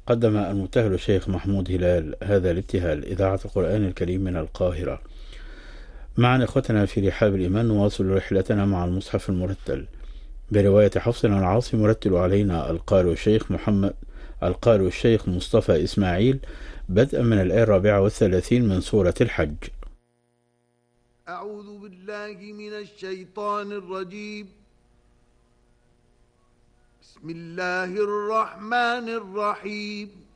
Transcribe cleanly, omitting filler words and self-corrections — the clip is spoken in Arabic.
قدم المبتهل الشيخ محمود هلال هذا الابتهال إذاعة القرآن الكريم من القاهرة. معنا إخوتنا في رحاب الإيمان نواصل رحلتنا مع المصحف المرتل برواية حفص عن عاصم. يرتل علينا القارئ الشيخ مصطفى إسماعيل بدءا من الآية 34 من سورة الحج. أعوذ بالله من الشيطان الرجيم. بسم الله الرحمن الرحيم.